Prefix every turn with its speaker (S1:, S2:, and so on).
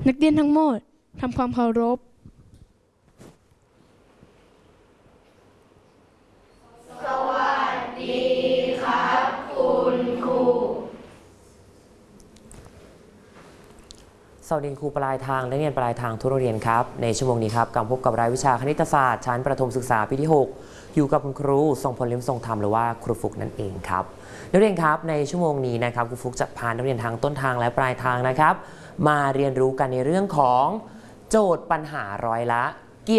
S1: นักเรียนทั้งหมดทำความเคารพ
S2: สวัสดีครับคุณครู
S3: สวัสดีครูปลายทางและนักเรียนปลายทางทุกโรงเรียนครับในชั่วโมงนี้ครับกำลังพบกับรายวิชาคณิตศาสตร์ชั้นประถมศึกษาปีที่ 6อยู่กับคุณครูทรงพล ลิ้มทรงธรรมหรือว่าครูฟุกนั่นเองครับนักเรียนครับในชั่วโมงนี้นะครับครูฟุกจะพานักเรียนทางต้นทางและปลายทางนะครับมาเรียนรู้กันในเรื่องของโจทย์ปัญหาร้อยละ